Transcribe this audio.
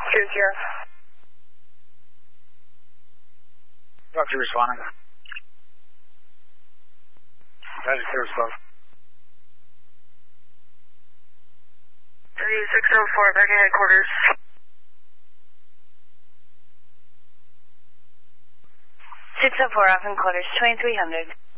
Cheers here. Roger responding. Roger, clear as well. 3604, back at headquarters. 604 off in quarters, 2300.